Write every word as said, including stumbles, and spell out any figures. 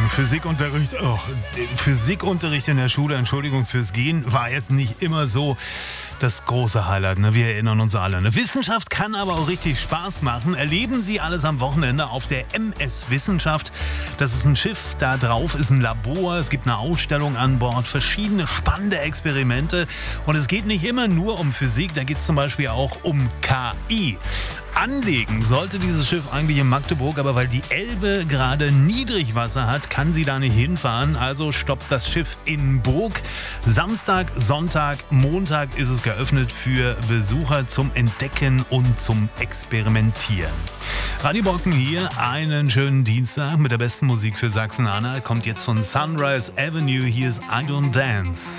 Physikunterricht, oh, Physikunterricht in der Schule, Entschuldigung fürs Gehen, war jetzt nicht immer so das große Highlight. Ne? Wir erinnern uns alle. Ne? Wissenschaft kann aber auch richtig Spaß machen. Erleben Sie alles am Wochenende auf der M S Wissenschaft. Das ist ein Schiff, da drauf ist ein Labor, es gibt eine Ausstellung an Bord, verschiedene spannende Experimente. Und es geht nicht immer nur um Physik, da geht es zum Beispiel auch um K I. Anlegen sollte dieses Schiff eigentlich in Magdeburg, aber weil die Elbe gerade Niedrigwasser hat, kann sie da nicht hinfahren. Also stoppt das Schiff in Brugg. Samstag, Sonntag, Montag ist es geöffnet für Besucher zum Entdecken und zum Experimentieren. Radio Brocken hier, einen schönen Dienstag mit der besten Musik für Sachsen-Anhalt. Kommt jetzt von Sunrise Avenue, hier ist I Don't Dance.